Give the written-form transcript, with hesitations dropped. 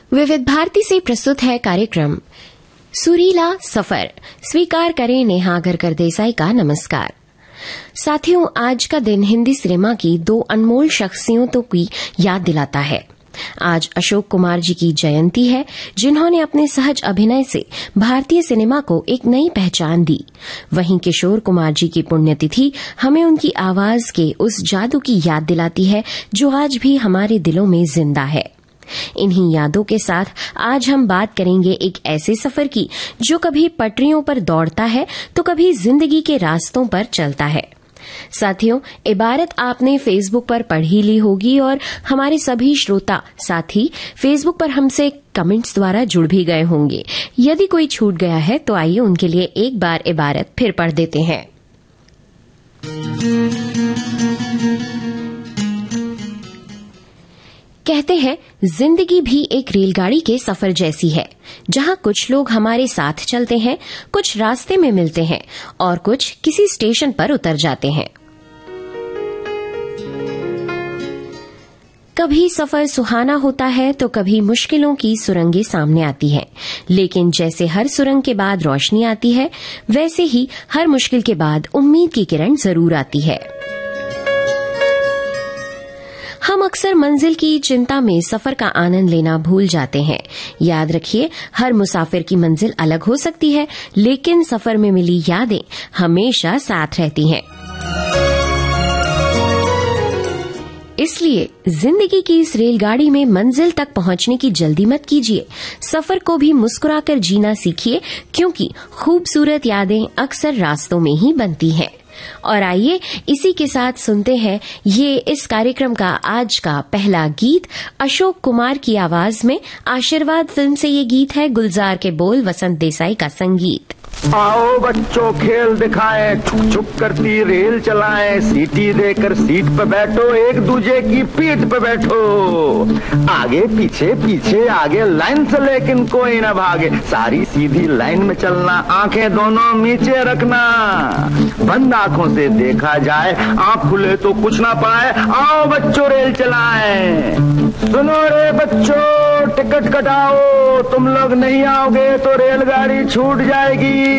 विविध भारती से प्रस्तुत है कार्यक्रम सुरीला सफर। स्वीकार करें नेहा गरकर देसाई का नमस्कार। साथियों, आज का दिन हिंदी सिनेमा की दो अनमोल शख्सियतों की याद दिलाता है। आज अशोक कुमार जी की जयंती है, जिन्होंने अपने सहज अभिनय से भारतीय सिनेमा को एक नई पहचान दी। वहीं किशोर कुमार जी की पुण्यतिथि हमें उनकी आवाज के उस जादू की याद दिलाती है जो आज भी हमारे दिलों में जिंदा है। इन्हीं यादों के साथ आज हम बात करेंगे एक ऐसे सफर की जो कभी पटरियों पर दौड़ता है तो कभी जिंदगी के रास्तों पर चलता है। साथियों, इबारत आपने फेसबुक पर पढ़ी ली होगी और हमारे सभी श्रोता साथी फेसबुक पर हमसे कमेंट्स द्वारा जुड़ भी गए होंगे। यदि कोई छूट गया है तो आइए उनके लिए एक बार इबारत फिर पढ़ देते हैं। कहते हैं, जिंदगी भी एक रेलगाड़ी के सफर जैसी है, जहां कुछ लोग हमारे साथ चलते हैं, कुछ रास्ते में मिलते हैं और कुछ किसी स्टेशन पर उतर जाते हैं। कभी सफर सुहाना होता है तो कभी मुश्किलों की सुरंगें सामने आती हैं, लेकिन जैसे हर सुरंग के बाद रोशनी आती है, वैसे ही हर मुश्किल के बाद उम्मीद की किरण जरूर आती है। हम अक्सर मंजिल की चिंता में सफर का आनंद लेना भूल जाते हैं। याद रखिए, हर मुसाफिर की मंजिल अलग हो सकती है, लेकिन सफर में मिली यादें हमेशा साथ रहती हैं। इसलिए जिंदगी की इस रेलगाड़ी में मंजिल तक पहुंचने की जल्दी मत कीजिए। सफर को भी मुस्कुराकर जीना सीखिए, क्योंकि खूबसूरत यादें अक्सर रास्तों में ही बनती हैं। और आइए इसी के साथ सुनते हैं ये इस कार्यक्रम का आज का पहला गीत। अशोक कुमार की आवाज में आशीर्वाद फिल्म से ये गीत है। गुलजार के बोल, वसंत देसाई का संगीत। आओ बच्चों खेल दिखाएं, छुक छुक करती रेल चलाएं, सीटी देकर सीट पे बैठो, एक दूजे की पीठ पे बैठो, आगे पीछे पीछे आगे, लाइन से लेकिन कोई न भागे, सारी सीधी लाइन में चलना, आंखें दोनों नीचे रखना, बंद आंखों से देखा जाए, आंख खुले तो कुछ ना पाए। आओ बच्चों रेल चलाएं। सुनो रे बच्चों, टिकट कटाओ, तुम लोग नहीं आओगे तो रेलगाड़ी छूट जाएगी।